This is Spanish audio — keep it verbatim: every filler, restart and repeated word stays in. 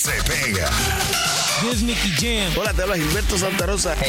se pega. This is Nicky Jam. Hola, te habla Gilberto Santa Rosa. Hey,